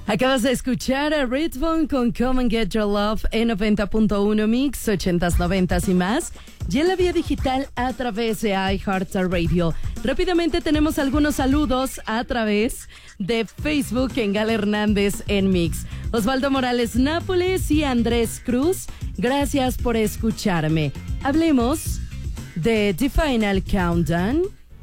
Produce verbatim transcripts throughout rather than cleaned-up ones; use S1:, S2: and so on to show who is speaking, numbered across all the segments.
S1: Acabas de escuchar a Redbone con Come and Get Your Love en noventa punto uno Mix, ochentas, noventas y más. Y en la vía digital a través de iHeartRadio. Rápidamente tenemos algunos saludos a través de Facebook en Gala Hernández en Mix. Osvaldo Morales Nápoles y Andrés Cruz, gracias por escucharme. Hablemos de The Final Countdown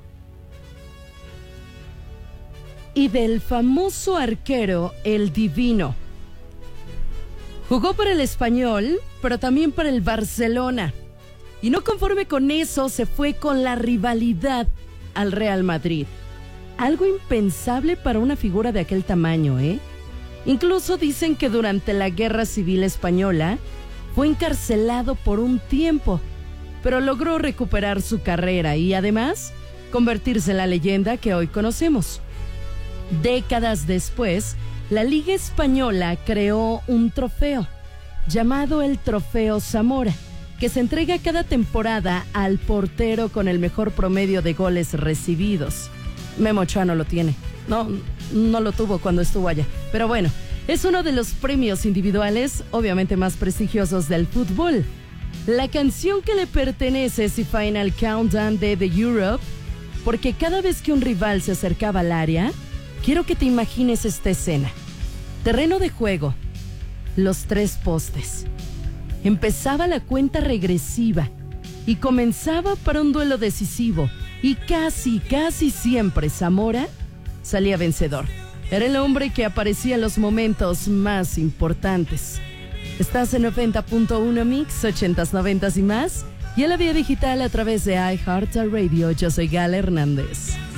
S1: y del famoso arquero El Divino. Jugó por el Español, pero también por el Barcelona. Y no conforme con eso, se fue con la rivalidad al Real Madrid. Algo impensable para una figura de aquel tamaño, ¿eh? Incluso dicen que durante la Guerra Civil Española fue encarcelado por un tiempo, pero logró recuperar su carrera y además convertirse en la leyenda que hoy conocemos. Décadas después, la Liga Española creó un trofeo llamado el Trofeo Zamora, que se entrega cada temporada al portero con el mejor promedio de goles recibidos. Memo Ochoa no lo tiene. No, no lo tuvo cuando estuvo allá. Pero bueno, es uno de los premios individuales, obviamente más prestigiosos del fútbol. La canción que le pertenece es The Final Countdown de The Europe, porque cada vez que un rival se acercaba al área, quiero que te imagines esta escena. Terreno de juego, los tres postes. Empezaba la cuenta regresiva y comenzaba para un duelo decisivo y casi, casi siempre Zamora salía vencedor. Era el hombre que aparecía en los momentos más importantes. Estás en noventa punto uno Mix, ochentas, noventas y más, y en la vía digital a través de iHeartRadio. Yo soy Gala Hernández.